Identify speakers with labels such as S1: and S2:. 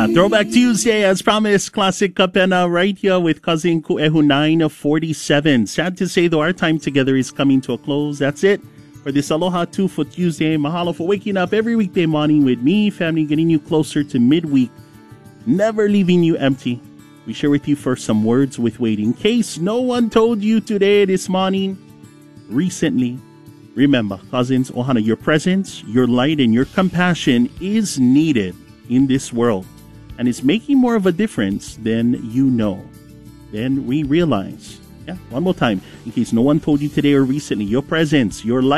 S1: Yeah, Throwback Tuesday, as promised, Classic Kapena right here with Cousin Kuehu 947. Sad to say, though, our time together is coming to a close. That's it for this Aloha 2 for Tuesday. Mahalo for waking up every weekday morning with me, family, getting you closer to midweek, never leaving you empty. We share with you first some words with weight in case no one told you today, this morning, recently. Remember, cousins, Ohana, your presence, your light, and your compassion is needed in this world, and it's making more of a difference than you know. Then we realize, one more time, in case no one told you today or recently, your presence, your light,